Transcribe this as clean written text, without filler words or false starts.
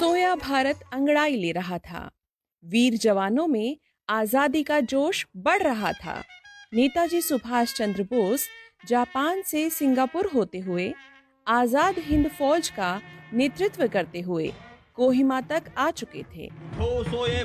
सोया भारत अंगड़ाई ले रहा था। वीर जवानों में आजादी का जोश बढ़ रहा था। नेताजी सुभाष चंद्र बोस जापान से सिंगापुर होते हुए आजाद हिंद फौज का नेतृत्व करते हुए कोहिमा तक आ चुके थे।